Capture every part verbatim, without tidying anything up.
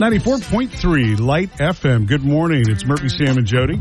ninety-four point three Light F M. Good morning. It's Murphy, Sam, and Jody.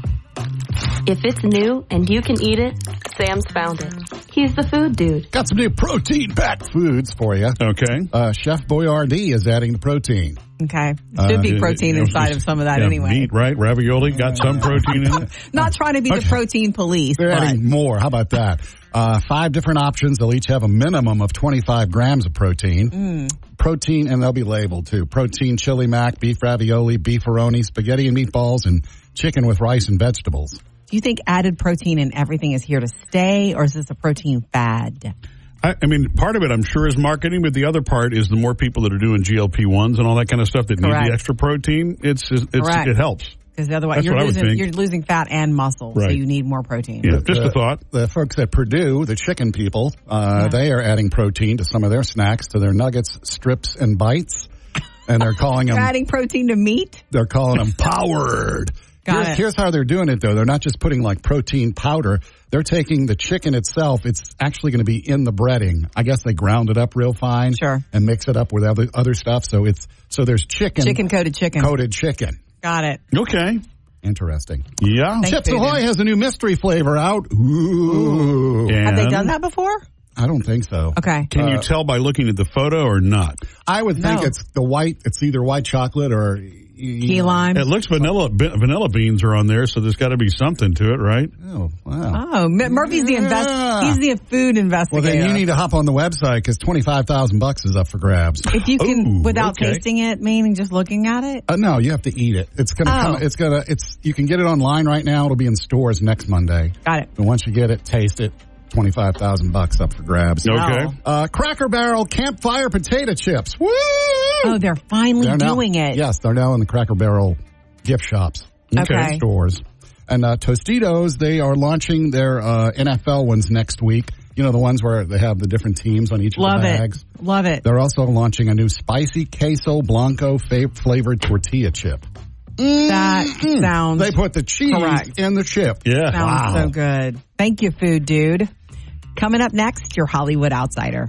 If it's new and you can eat it, Sam's found it. He's the food dude. Got some new protein-packed foods for you. Okay. Uh, Chef Boyardee is adding the protein. Okay. Should be protein uh, inside of some of that yeah, anyway. Meat, right? Ravioli got some protein in it. Not trying to be okay. the protein police. They're but. adding more. How about that? Uh, five different options. They'll each have a minimum of twenty-five grams of protein. Mm. Protein, and they'll be labeled, too. Protein chili mac, beef ravioli, beefaroni, spaghetti and meatballs, and chicken with rice and vegetables. Do you think added protein in everything is here to stay, or is this a protein fad? I, I mean, part of it, I'm sure, is marketing, but the other part is the more people that are doing G L P ones and all that kind of stuff that Correct. need the extra protein, it's, it's it helps. Because otherwise, That's you're what I would losing think. you're losing fat and muscle, Right. so you need more protein. Yeah, just the, a thought. The folks at Purdue, the chicken people, uh, Yeah. they are adding protein to some of their snacks, to their nuggets, strips, and bites. And they're calling them... You're adding protein to meat? They're calling them powered. Got here's, it. here's how they're doing it, though. They're not just putting, like, protein powder. They're taking the chicken itself. It's actually going to be in the breading. I guess they ground it up real fine. Sure. And mix it up with other other stuff. So it's so there's chicken. Chicken-coated chicken. Coated chicken. Got it. Okay. Interesting. Yeah. Thanks, Chips David. Ahoy has a new mystery flavor out. Ooh. And Have they done that before? I don't think so. Okay. Can you Uh, tell by looking at the photo or not? I would think No. it's the white. It's either white chocolate or Key lime. It looks vanilla. be- Vanilla beans are on there, so there's got to be something to it, right? Oh wow. Oh, M- Murphy's the invest. Yeah. He's the food Well, investigator. then you need to hop on the website because twenty-five thousand bucks is up for grabs. If you can, Ooh, without okay. tasting it, meaning just looking at it. Uh, no, you have to eat it. It's gonna Oh. come. It's gonna. It's you can get it online right now. It'll be in stores next Monday. Got it. And once you get it, taste it. Twenty-five thousand bucks up for grabs. Okay. Wow. Uh, Cracker Barrel campfire potato chips. Woo! Oh, they're finally They're now- doing it. Yes, they're now in the Cracker Barrel gift shops. Okay. Stores. And uh, Tostitos, they are launching their uh, N F L ones next week. You know, the ones where they have the different teams on each Love of the it. bags. Love it. They're also launching a new spicy queso blanco fa- flavored tortilla chip. That sounds They put the cheese correct. in the chip. Yeah. Sounds Wow. so good. Thank you, food dude. Coming up next, your Hollywood Outsider.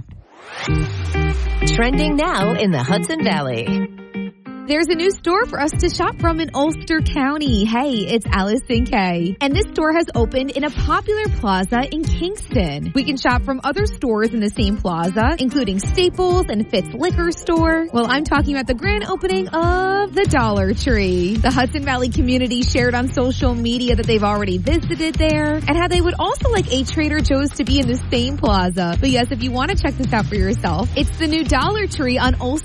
Trending now in the Hudson Valley. There's a new store for us to shop from in Ulster County. Hey, it's Allison K. And this store has opened in a popular plaza in Kingston. We can shop from other stores in the same plaza, including Staples and Fitz Liquor Store. Well, I'm talking about the grand opening of the Dollar Tree. The Hudson Valley community shared on social media that they've already visited there and how they would also like a Trader Joe's to be in the same plaza. But yes, if you want to check this out for yourself, it's the new Dollar Tree on Ulster